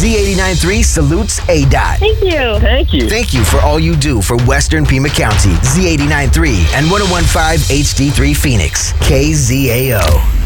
Z89.3 salutes ADOT. Thank you. Thank you. Thank you for all you do for Western Pima County. Z89.3 and 101.5 HD3 Phoenix. KZAO.